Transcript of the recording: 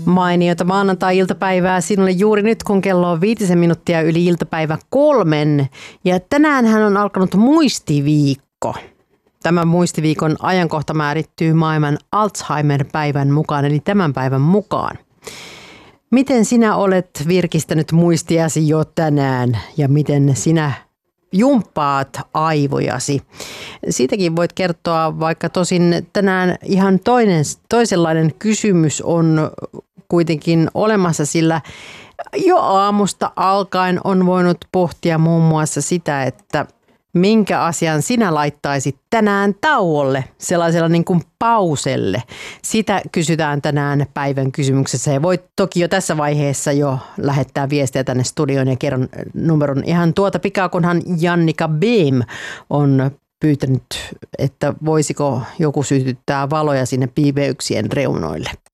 Mainiota maanantai-iltapäivää sinulle juuri nyt, kun kello on 5 minuuttia yli iltapäivä 3. Ja tänäänhän on alkanut muistiviikko. Tämän muistiviikon ajankohta määrittyy maailman Alzheimer-päivän mukaan, eli tämän päivän mukaan. Miten sinä olet virkistänyt muistiasi jo tänään ja miten sinä jumppaat aivojasi? Siitäkin voit kertoa, vaikka tosin tänään ihan toisenlainen kysymys on kuitenkin olemassa, sillä jo aamusta alkaen on voinut pohtia muun muassa sitä, että minkä asian sinä laittaisit tänään tauolle, sellaisella niin kuin pauselle. Sitä kysytään tänään päivän kysymyksessä ja voit toki jo tässä vaiheessa jo lähettää viestiä tänne studioon ja kerron numeron ihan tuota pikaa, kunhan Jannika Beam on pyytänyt, että voisiko joku sytyttää valoja sinne piipeyksien reunoille.